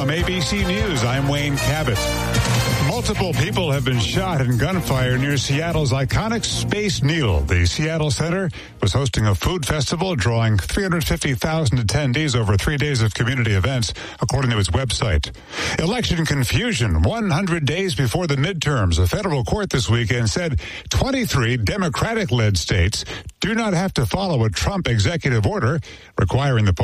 From ABC News, I'm Wayne Cabot. Multiple people have been shot in gunfire near Seattle's iconic Space Needle. The Seattle Center was hosting a food festival drawing 350,000 attendees over 3 days of community events, according to its website. Election confusion 100 days before the midterms. A federal court this weekend said 23 Democratic-led states do not have to follow a Trump executive order requiring the